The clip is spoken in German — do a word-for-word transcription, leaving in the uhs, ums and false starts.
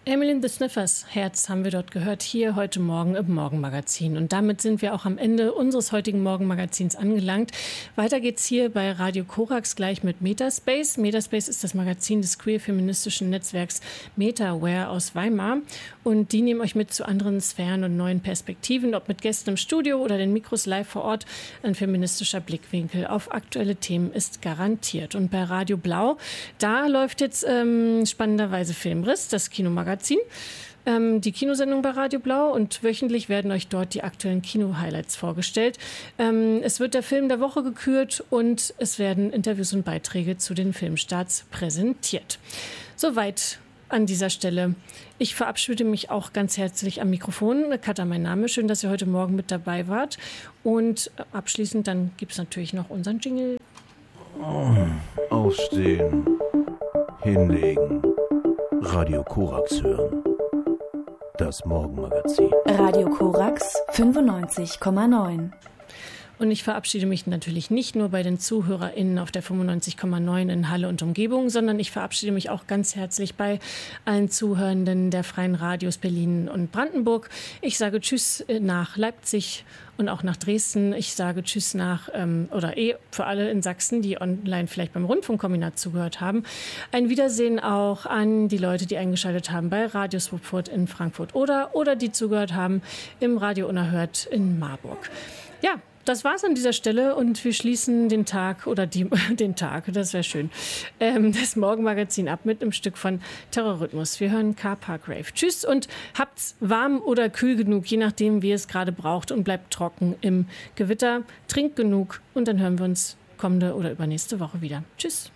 Emily and the Sniffers, Herz haben wir dort gehört, hier heute Morgen im Morgenmagazin. Und damit sind wir auch am Ende unseres heutigen Morgenmagazins angelangt. Weiter geht's hier bei Radio Korax gleich mit Metaspace. Metaspace ist das Magazin des queer-feministischen Netzwerks Metaware aus Weimar. Und die nehmen euch mit zu anderen Sphären und neuen Perspektiven, ob mit Gästen im Studio oder den Mikros live vor Ort. Ein feministischer Blickwinkel auf aktuelle Themen ist garantiert. Und bei Radio Blau, da läuft jetzt ähm, spannenderweise Filmriss, das Kinomagazin. Ähm, die Kinosendung bei Radio Blau, und wöchentlich werden euch dort die aktuellen Kino-Highlights vorgestellt. Ähm, es wird der Film der Woche gekürt und es werden Interviews und Beiträge zu den Filmstarts präsentiert. Soweit an dieser Stelle. Ich verabschiede mich auch ganz herzlich am Mikrofon. Katha, mein Name. Schön, dass ihr heute Morgen mit dabei wart. Und abschließend dann gibt es natürlich noch unseren Jingle. Oh, aufstehen, hinlegen. Radio Korax hören. Das Morgenmagazin. Radio Korax fünfundneunzig Komma neun. Und ich verabschiede mich natürlich nicht nur bei den ZuhörerInnen auf der fünfundneunzig Komma neun in Halle und Umgebung, sondern ich verabschiede mich auch ganz herzlich bei allen Zuhörenden der Freien Radios Berlin und Brandenburg. Ich sage Tschüss nach Leipzig und auch nach Dresden. Ich sage Tschüss nach, ähm, oder eh für alle in Sachsen, die online vielleicht beim Rundfunkkombinat zugehört haben. Ein Wiedersehen auch an die Leute, die eingeschaltet haben bei Radio Swupfurt in Frankfurt oder, oder die zugehört haben im Radio Unerhört in Marburg. Ja, das war's an dieser Stelle und wir schließen den Tag oder die, den Tag, das wäre schön, ähm, das Morgenmagazin ab mit einem Stück von Terrorrhythmus. Wir hören Car Park Rave. Tschüss und habt's warm oder kühl genug, je nachdem, wie es gerade braucht, und bleibt trocken im Gewitter. Trinkt genug und dann hören wir uns kommende oder übernächste Woche wieder. Tschüss.